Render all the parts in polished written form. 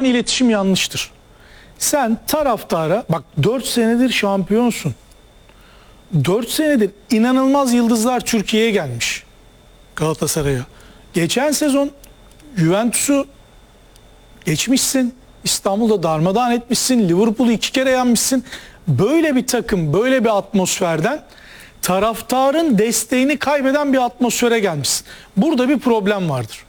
iletişim yanlıştır. Sen taraftara bak 4 senedir şampiyonsun. 4 senedir inanılmaz yıldızlar Türkiye'ye gelmiş Galatasaray'a. Geçen sezon Juventus'u geçmişsin. İstanbul'da darmadağın etmişsin. Liverpool'u 2 kere yenmişsin. Böyle bir takım, böyle bir atmosferden taraftarın desteğini kaybeden bir atmosfere gelmişsin. Burada bir problem vardır.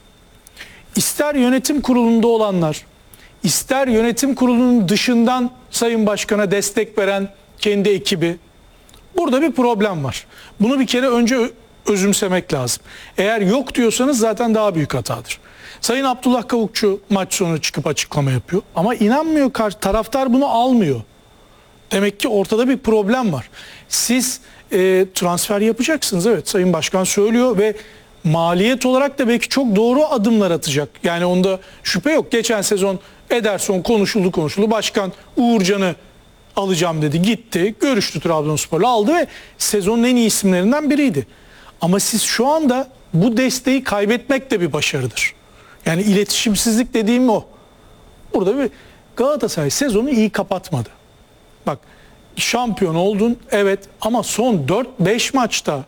İster yönetim kurulunda olanlar, ister yönetim kurulunun dışından Sayın Başkan'a destek veren kendi ekibi, burada bir problem var. Bunu bir kere önce özümsemek lazım. Eğer yok diyorsanız zaten daha büyük hatadır. Sayın Abdullah Kavukçu maç sonu çıkıp açıklama yapıyor. Ama inanmıyor, taraftar bunu almıyor. Demek ki ortada bir problem var. Siz transfer yapacaksınız. Evet, Sayın Başkan söylüyor ve maliyet olarak da belki çok doğru adımlar atacak. Yani onda şüphe yok. Geçen sezon Ederson konuşuldu. Başkan Uğurcan'ı alacağım dedi. Gitti. Görüştü, Trabzonspor'la aldı ve sezonun en iyi isimlerinden biriydi. Ama siz şu anda bu desteği kaybetmek de bir başarıdır. Yani iletişimsizlik dediğim o. Burada bir Galatasaray sezonu iyi kapatmadı. Bak, şampiyon oldun evet, ama son 4-5 maçta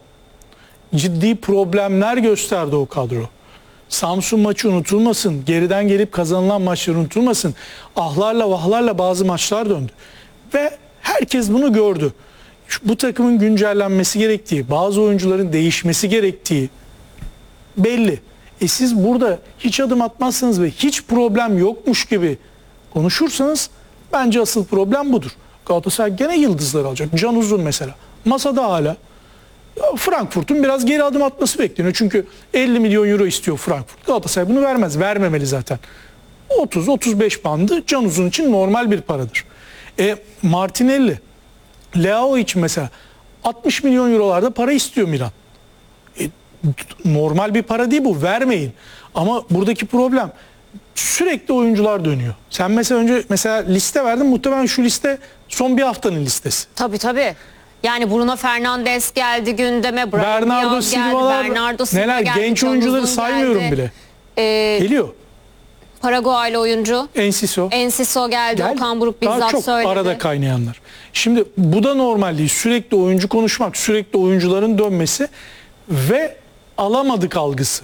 ciddi problemler gösterdi o kadro. Samsun maçı unutulmasın. Geriden gelip kazanılan maçlar unutulmasın. Ahlarla vahlarla bazı maçlar döndü. Ve herkes bunu gördü. Bu takımın güncellenmesi gerektiği, bazı oyuncuların değişmesi gerektiği belli. Siz burada hiç adım atmazsanız ve hiç problem yokmuş gibi konuşursanız bence asıl problem budur. Galatasaray gene yıldızlar alacak. Can Uzun mesela. Masada hala. Frankfurt'un biraz geri adım atması bekleniyor. Çünkü 50 milyon euro istiyor Frankfurt. Galatasaray bunu vermez. Vermemeli zaten. 30-35 bandı Can Uzun için normal bir paradır. Martinelli, Leao için mesela 60 milyon eurolarda para istiyor Milan. Normal bir para değil bu. Vermeyin. Ama buradaki problem sürekli oyuncular dönüyor. Sen mesela liste verdin. Muhtemelen şu liste son bir haftanın listesi. Tabii. Yani Bruno Fernandes geldi gündeme. Bernardo Silva'lar, neler geldi, genç oyuncuları saymıyorum bile. Geliyor. Paraguaylı oyuncu. Enciso geldi. Okan Buruk bizzat çok söyledi. Arada kaynayanlar. Şimdi bu da normal değil. Sürekli oyuncu konuşmak, sürekli oyuncuların dönmesi ve alamadık algısı.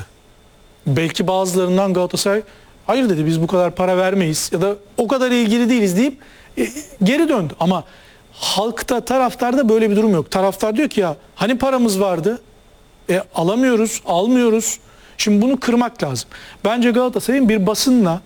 Belki bazılarından Galatasaray hayır dedi, biz bu kadar para vermeyiz ya da o kadar ilgili değiliz deyip geri döndü. Ama halkta, taraftarda böyle bir durum yok. Taraftar diyor ki ya hani paramız vardı, alamıyoruz, almıyoruz. Şimdi bunu kırmak lazım. Bence Galatasaray'ın bir basınla,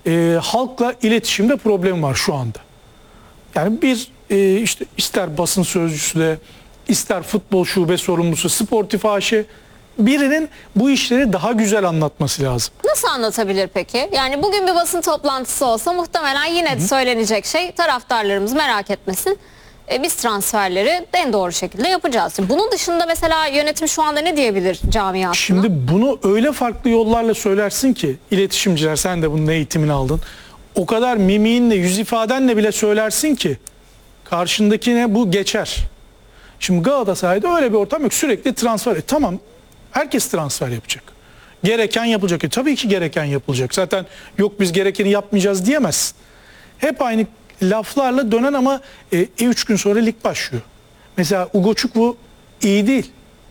halkla iletişimde problem var şu anda. Yani işte ister basın sözcüsü de, ister futbol şube sorumlusu, sportif aşe, birinin bu işleri daha güzel anlatması lazım. Nasıl anlatabilir peki? Yani bugün bir basın toplantısı olsa muhtemelen yine söylenecek şey, taraftarlarımız merak etmesin. Biz transferleri en doğru şekilde yapacağız. Bunun dışında mesela yönetim şu anda ne diyebilir camiasına? Şimdi bunu öyle farklı yollarla söylersin ki, iletişimciler, sen de bunun eğitimini aldın. O kadar mimiğinle, yüz ifadenle bile söylersin ki karşındakine bu geçer. Şimdi Galatasaray'da öyle bir ortam yok. Sürekli transfer. Tamam, herkes transfer yapacak. Gereken yapılacak. Tabii ki gereken yapılacak. Zaten yok biz gerekeni yapmayacağız diyemezsin. Hep aynı laflarla dönen ama 3 gün sonra lig başlıyor. Mesela Ugochukwu iyi değil.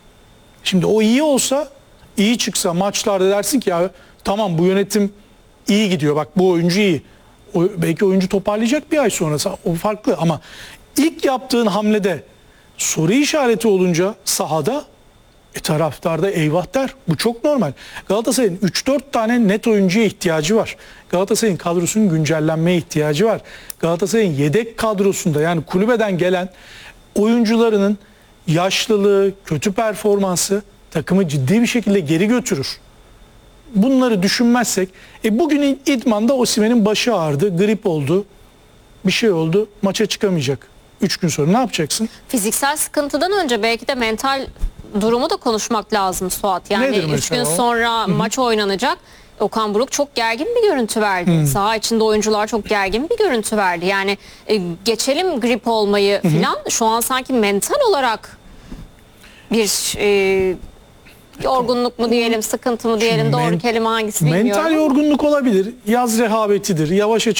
Şimdi o iyi olsa, iyi çıksa maçlarda dersin ki ya tamam bu yönetim iyi gidiyor. Bak bu oyuncu iyi. Belki oyuncu toparlayacak bir ay sonra. O farklı ama ilk yaptığın hamlede soru işareti olunca sahada taraftarda eyvah der. Bu çok normal. Galatasaray'ın 3-4 tane net oyuncuya ihtiyacı var. Galatasaray'ın kadrosunun güncellenmeye ihtiyacı var. Galatasaray'ın yedek kadrosunda, yani kulübeden gelen oyuncularının yaşlılığı, kötü performansı takımı ciddi bir şekilde geri götürür. Bunları düşünmezsek, bugün idmanda Osimhen'in başı ağrıdı, grip oldu, bir şey oldu, maça çıkamayacak. 3 gün sonra ne yapacaksın? Fiziksel sıkıntıdan önce belki de mental durumu da konuşmak lazım Suat. Yani 3 gün sonra maç oynanacak. Okan Buruk çok gergin bir görüntü verdi. Saha içinde oyuncular çok gergin bir görüntü verdi. Yani geçelim grip olmayı filan. Şu an sanki mental olarak bir yorgunluk mu diyelim, sıkıntı mı diyelim, doğru kelime hangisi bilmiyorum. Mental yorgunluk olabilir. Yaz rehavetidir. Yavaş